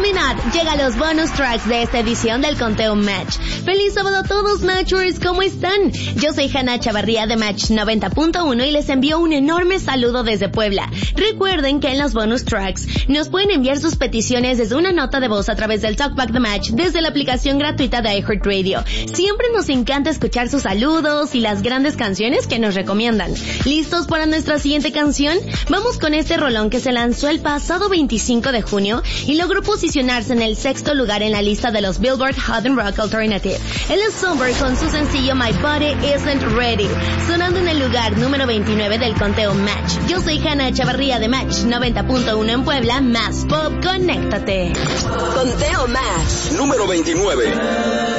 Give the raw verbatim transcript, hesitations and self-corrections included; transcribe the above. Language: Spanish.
Me Not llega a los bonus tracks de esta edición del Conteo Match. ¡Feliz sábado a todos, Matchers! ¿Cómo están? Yo soy Hanna Chavarría de Match noventa punto uno y les envío un enorme saludo desde Puebla. Recuerden que en los bonus tracks nos pueden enviar sus peticiones desde una nota de voz a través del Talkback de Match desde la aplicación gratuita de iHeartRadio. Siempre nos encanta escuchar sus saludos y las grandes canciones que nos recomiendan. ¿Listos para nuestra siguiente canción? Vamos con este rolón que se lanzó el pasado veinticinco de junio y logró posicionarse en el sexto lugar en la lista de los Billboard Hot and Rock Alternative. Él es Somber con su sencillo My Body Isn't Ready, sonando en el lugar número veintinueve del Conteo Match. Yo soy Hanna Chavarría de Match noventa punto uno en Puebla, más pop, conéctate. Conteo Match número veintinueve.